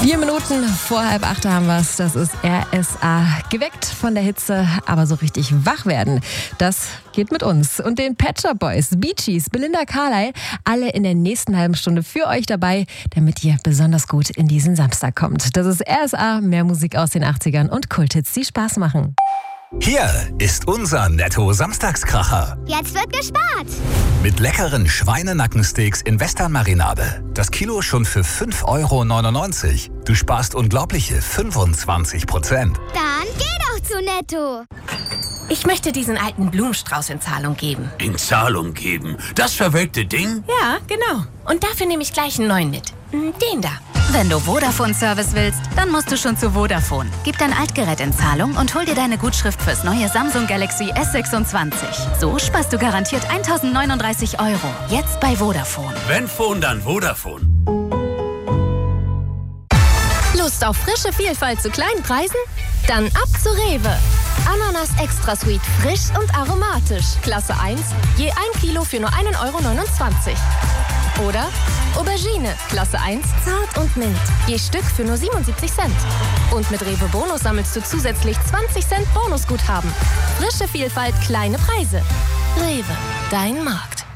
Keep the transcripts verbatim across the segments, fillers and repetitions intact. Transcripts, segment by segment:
Vier Minuten vor halb acht haben wir es. Das ist R S A. Geweckt von der Hitze, aber so richtig wach werden, das geht mit uns. Und den Pet Shop Boys, Bee Gees, Belinda Carlisle, alle in der nächsten halben Stunde für euch dabei, damit ihr besonders gut in diesen Samstag kommt. Das ist R S A, mehr Musik aus den achtzigern und Kulthits, die Spaß machen. Hier ist unser Netto-Samstagskracher. Jetzt wird gespart. Mit leckeren Schweinenackensteaks in Western-Marinade. Das Kilo schon für fünf Euro neunundneunzig. Du sparst unglaubliche fünfundzwanzig Prozent. Dann geh doch zu Netto. Ich möchte diesen alten Blumenstrauß in Zahlung geben. In Zahlung geben? Das verwelkte Ding? Ja, genau. Und dafür nehme ich gleich einen neuen mit. Den da. Wenn du Vodafone-Service willst, dann musst du schon zu Vodafone. Gib dein Altgerät in Zahlung und hol dir deine Gutschrift fürs neue Samsung Galaxy S sechsundzwanzig. So sparst du garantiert eintausendneununddreißig Euro. Jetzt bei Vodafone. Wenn Phone, dann Vodafone. Lust auf frische Vielfalt zu kleinen Preisen? Dann ab zu Rewe. Ananas Extra Sweet, frisch und aromatisch. Klasse eins, je ein Kilo für nur ein Euro neunundzwanzig. Oder Aubergine, Klasse eins, zart und mild. Je Stück für nur siebenundsiebzig Cent. Und mit Rewe Bonus sammelst du zusätzlich zwanzig Cent Bonusguthaben. Frische Vielfalt, kleine Preise. Rewe, dein Markt.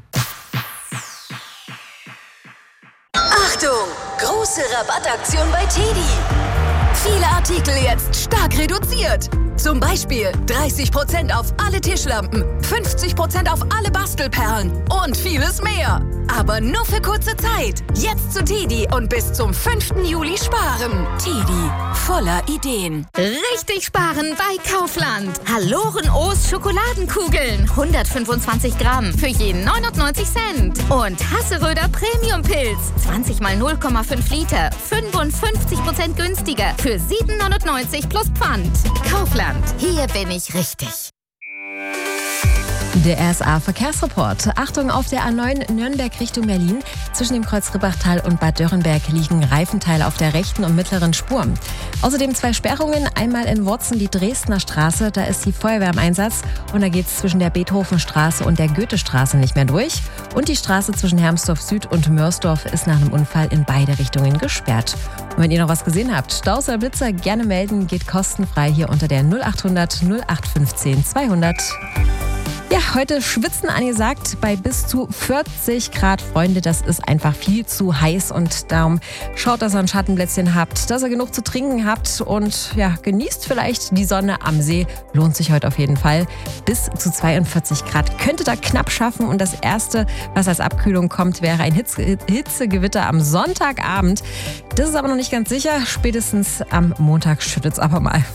Achtung! Große Rabattaktion bei Teddy. Viele Artikel jetzt stark reduziert. Zum Beispiel dreißig Prozent auf alle Tischlampen, fünfzig Prozent auf alle Bastelperlen und vieles mehr. Aber nur für kurze Zeit. Jetzt zu Teddy und bis zum fünften Juli sparen. Teddy, voller Ideen. Richtig sparen bei Kaufland. Hallorenoos Schokoladenkugeln. hundertfünfundzwanzig Gramm für jeden neunundneunzig Cent. Und Hasseröder Premium-Pilz. zwanzig mal null Komma fünf Liter. fünfundfünfzig Prozent günstiger. Für sieben neunundneunzig plus Pfand. Kaufland. Hier bin ich richtig. Der R S A-Verkehrsreport. Achtung, auf der A neun Nürnberg Richtung Berlin. Zwischen dem Kreuz Ribbachtal und Bad Dürrenberg liegen Reifenteile auf der rechten und mittleren Spur. Außerdem zwei Sperrungen. Einmal in Worzen die Dresdner Straße. Da ist die Feuerwehr im Einsatz. Und da geht es zwischen der Beethovenstraße und der Goethestraße nicht mehr durch. Und die Straße zwischen Hermsdorf Süd und Mörsdorf ist nach einem Unfall in beide Richtungen gesperrt. Und wenn ihr noch was gesehen habt, Staus oder Blitzer, gerne melden. Geht kostenfrei hier unter der null achthundert null acht fünfzehn zweihundert. Ja, heute schwitzen angesagt bei bis zu vierzig Grad. Freunde, das ist einfach viel zu heiß und darum schaut, dass ihr ein Schattenplätzchen habt, dass ihr genug zu trinken habt und ja, genießt vielleicht die Sonne am See. Lohnt sich heute auf jeden Fall. Bis zu zweiundvierzig Grad könnte da knapp schaffen und das Erste, was als Abkühlung kommt, wäre ein Hitze- Hitzegewitter am Sonntagabend. Das ist aber noch nicht ganz sicher. Spätestens am Montag schüttet es aber mal.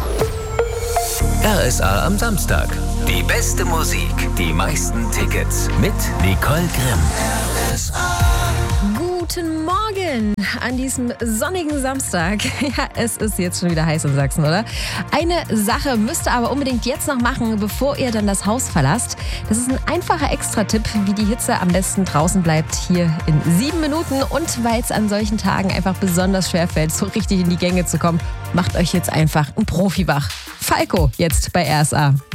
R S A am Samstag. Die beste Musik, die meisten Tickets mit Nicole Grimm. R S A. Guten Morgen an diesem sonnigen Samstag. Ja, es ist jetzt schon wieder heiß in Sachsen, oder? Eine Sache müsst ihr aber unbedingt jetzt noch machen, bevor ihr dann das Haus verlasst. Das ist ein einfacher Extra-Tipp, wie die Hitze am besten draußen bleibt, hier in sieben Minuten. Und weil es an solchen Tagen einfach besonders schwer fällt, so richtig in die Gänge zu kommen, macht euch jetzt einfach ein Profi wach. Falco jetzt bei R S A.